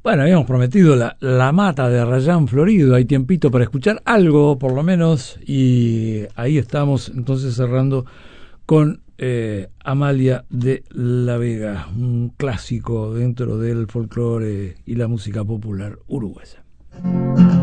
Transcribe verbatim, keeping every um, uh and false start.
Bueno, habíamos prometido la, la mata de Rayán Florido, hay tiempito para escuchar algo, por lo menos, y ahí estamos entonces cerrando con eh, Amalia de la Vega, un clásico dentro del folclore y la música popular uruguaya.